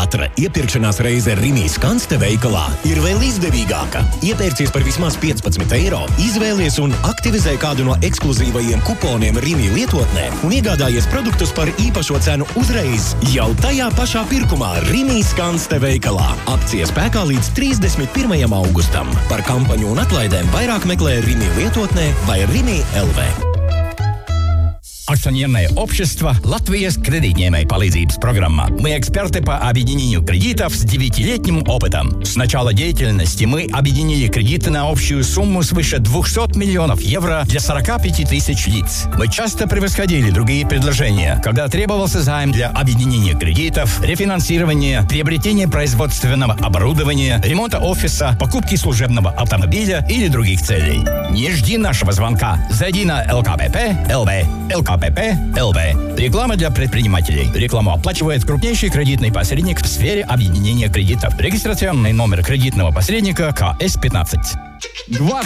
katra iepirkšanās reize Rimī Skanste veikalā ir vēl izdevīgāka. Iepērcies par vismaz 15 eiro, izvēlies un aktivizē kādu no ekskluzīvajiem kuponiem Rimī lietotnē un iegādājies produktus par īpašo cenu uzreiz jau tajā pašā pirkumā Rimī Skanste veikalā. Akcija spēkā līdz 31. augustam. Par kampaņu un atlaidēm vairāk meklē Rimī lietotnē vai Rimī LV. Акционерное общество «Латвийс кредитнемей palīdzības программа». Мы эксперты по объединению кредитов с 9-летним опытом. С начала деятельности мы объединили кредиты на общую сумму свыше 200 миллионов евро для 45 тысяч лиц. Мы часто превосходили другие предложения, когда требовался займ для объединения кредитов, рефинансирования, приобретения производственного оборудования, ремонта офиса, покупки служебного автомобиля или других целей. Не жди нашего звонка. Зайди на ЛКПП ЛВ. ЛКПП ЛВ. Реклама для предпринимателей. Рекламу оплачивает крупнейший кредитный посредник в сфере объединения кредитов. Регистрационный номер кредитного посредника КС-15. 20